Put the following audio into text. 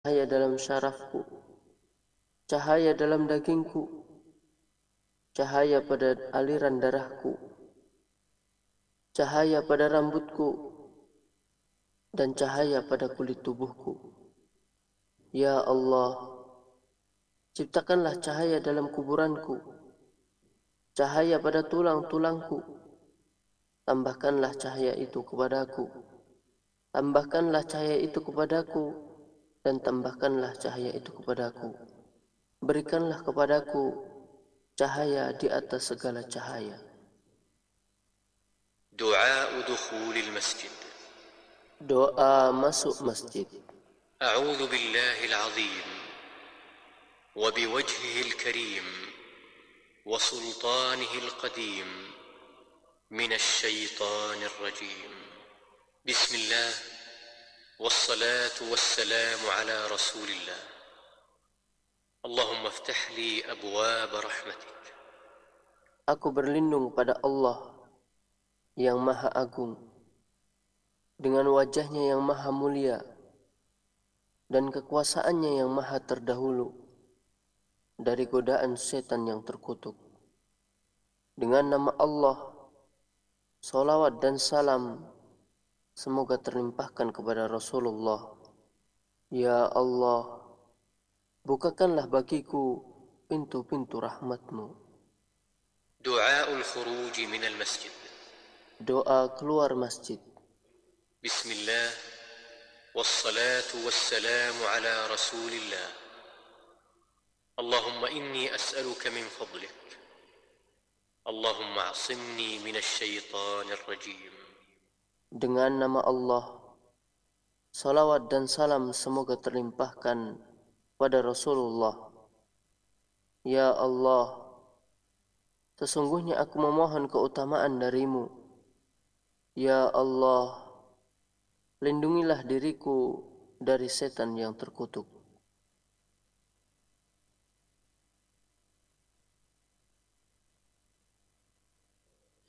cahaya dalam syarafku, cahaya dalam dagingku, cahaya pada aliran darahku, cahaya pada rambutku, dan cahaya pada kulit tubuhku. Ya Allah, ciptakanlah cahaya dalam kuburanku, cahaya pada tulang-tulangku. Tambahkanlah cahaya itu kepadaku, tambahkanlah cahaya itu kepadaku, dan tambahkanlah cahaya itu kepadaku. Berikanlah kepadaku cahaya di atas segala cahaya. دعاء دخول المسجد. Doa masuk masjid. أعوذ بالله العظيم وبوجهه الكريم وسلطانه القديم من الشيطان الرجيم. بسم الله والصلاة والسلام على رسول الله. اللهم افتح لي أبواب رحمتك. Aku berlindung pada Allah yang Maha Agung, dengan wajahnya yang Maha Mulia dan kekuasaannya yang Maha Terdahulu dari godaan setan yang terkutuk. Dengan nama Allah, salawat dan salam semoga terlimpahkan kepada Rasulullah. Ya Allah, bukakanlah bagiku pintu-pintu rahmat-Mu. دعاء الخروج من المسجد. Doa keluar masjid. بسم الله والصلاة والسلام على رسول الله. اللهم إني أسألك من فضلك. اللهم اعصمني من الشيطان الرجيم. Dengan nama Allah, salawat dan salam semoga terlimpahkan pada Rasulullah. Ya Allah, sesungguhnya aku memohon keutamaan darimu. Ya Allah, lindungilah diriku dari setan yang terkutuk.